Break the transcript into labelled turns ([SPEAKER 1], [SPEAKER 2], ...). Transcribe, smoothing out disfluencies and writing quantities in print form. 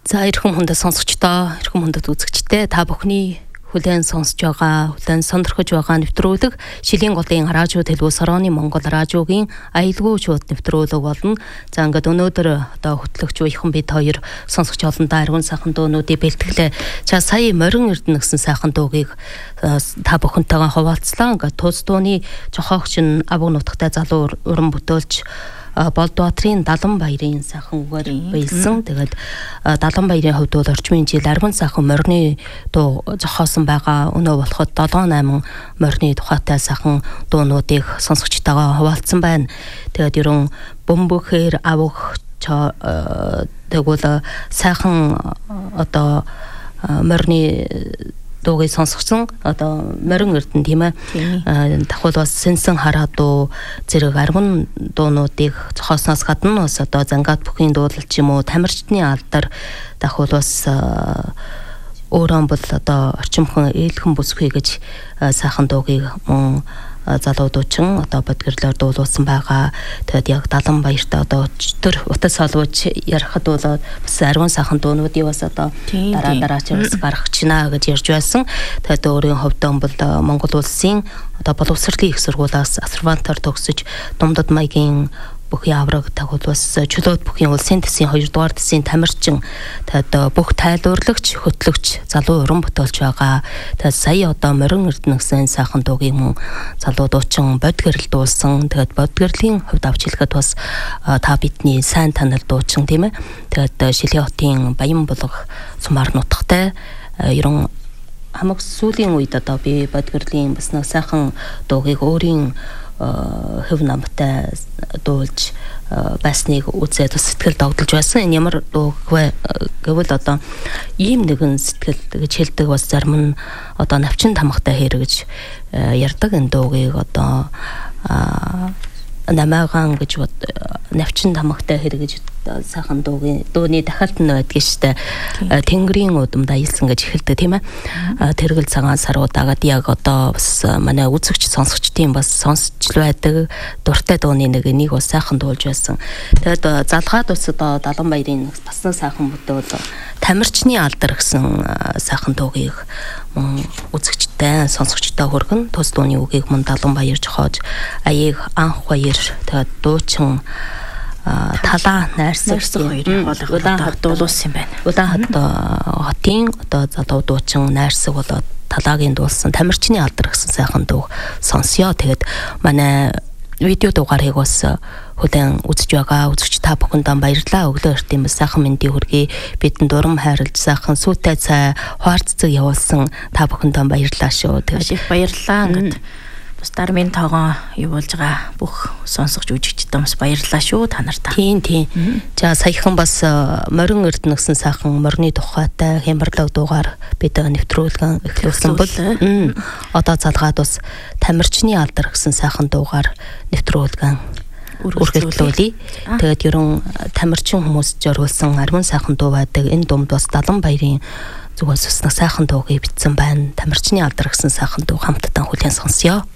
[SPEAKER 1] За эрхэм хүндэт сонсогчдоо, эрхэм хүндэт үзэгчдээ та бүхний хүлээн сонсож байгаа, хүлээн сонирхож байгаа нэвтрүүлэг Шилийн голын радио төлөв Сороны Монгол радиогийн аялгүй шууд нэвтрүүлэг болно. За ингээд өнөөдөр одоо хөтлөгч буйхан бид хоёр сонсогч олондоо аргун сайхан дуунуудыг бэлтгэлээ. За сая морин эрдэнэ гэсэн сайхан дуугийг та бүхэнтэйгээ хуваалцлаа. Ингээд туз дууны жохоогч нь Авг нутагтай залуу уран бүтээлч Болдбаатрын Далан баярын сайхан үгээр биелсэн. Тэгээд Далан баярын хувьд бол орчмын жил аргун сайхан морины дуу зохиосон байгаа. Өнөө болоход 7-8 морины тухайтай сайхан дуунуудыг сонсогчтойгоо хуваалцсан байна. Тэгээд ерөн бөмбөхээр авах тэгвэл сайхан одоо морины дуугийг сонсгосон одоо морин эрдэнэ тийм ээ давхад бас сэнсэн хараа дуу зэрэг аргун дуунуудыг зохиосноос гадна бас одоо Зангат бүхийн дуулалт ч юм уу тамирчны алдар давхад бас өөрөө бол одоо орчимхон ээлхэн бүсгүй гэж сайхан дуугийг залуу дуучин одоо бодгирлоор дуулуулсан байгаа. Тэгээд яг Далан баяртаа одоо төр утас солвож ярахад бол бас аргун сайхан дуунуудыг бас одоо дараач бас гаргах чинаа гэж ярьж байсан. Тэгээд өөрийн хувьд бол Монгол улсын одоо боловсролын их сургуулиас ассервантаар төгсөж Думдад маягийн бүхий авраг тагуул бас чөлөөт бүхийн улсын төсвийн 2 дугаар төсвийн тамирчин тэгээд бүх тайлбарлагч хөтлөгч залуу уран бүтээлч байгаа. Тэгээд сая одоо морин эрдэнэ гэсэн сайхан дуугийн мөн залуу дуучин бодгэрэл дуулсан. Тэгээд бодгэрлийн хувьд авч хэлэхэд бас та бидний сайн танил дуучин тийм ээ. Тэгээд Шилийн хотын Баян булга Сумаар нутагтай ерөн хамаг сүүлийн үед одоо би бодгэрлийн бас нэг сайхан дуугийг өөрийн хөв намтай дуулж байсныг үзээд сэтгэл догдолж байсан. Энэ ямар дуу гэвэл одоо ийм нэгэн сэтгэл гэж хэлдэг бас зарим нь одоо навчин тамхтай хэрэг гэж ярьдаг. Энэ дуугийг одоо намаагаан гэж навчин тамхтай хэрэг гэж сайхан дууны дахиалт нь байдаг штэ. Тэнгэрийн удамд аялсан гэж эхэлдэг тийм ээ. Тэргэл цагаан сарууд агаад яг одоо бас манай үзэгч сонсогчдын бас сонсч байдаг дуртай дууны нэг бас сайхан дуулж байсан. Тэгээд залгаад бас одоо Далан баярын бас сайхан бүтээл тамирчны алдар гэсэн сайхан дуугийг үзэгчтэй сонсогчтой хүргэн тус дууны үгийг мөн Далан баяр жохоож аяыг анх баяр тэгээд дуучин талаа найрсаг хоёрын улаан хот дуулуулсан байна. Улаан хотын одоо залуу дуучин найрсаг болоод талаагийн дуулсан тамирчны алдар гэсэн сайхан дуу сонсё. Тэгээд манай видео дугаарыг бас хүлээн үзэж байгаа үзэгч та бүхэндээ баярлалаа. Өглөө эртний бас сайхан мэндийг хүргэе. Бидэнд урам хайрлж сайхан сүйтэй цай хуарццэг явуулсан та бүхэндээ баярлалаа шүү.
[SPEAKER 2] Тэгээд их баярлалаа ингээд бас дармын тоогоо юу болж байгаа бүх сонсогч үжигчдээ бас баярлалаа шүү та нартай.
[SPEAKER 1] Тийм. За саяхан бас морин эрдэнэ гэсэн сайхан морины тухайтай хямбарлаг дуугаар бид нэвтрүүлгэн эхлүүлсэн бол одоо залгаад бас тамирчны алдар гэсэн сайхан дуугаар нэвтрүүлгэн үргэлжлүүлээ. Тэгээд ерөн тамирчин хүмүүс зориулсан аргун сайхан дуу байдаг. Энэ дунд бас Далан баярын зүгээс бас сайхан дуугийг бичсэн байна. Тамирчны алдар гэсэн сайхан дуу хамтдаа хүлээн сонсё.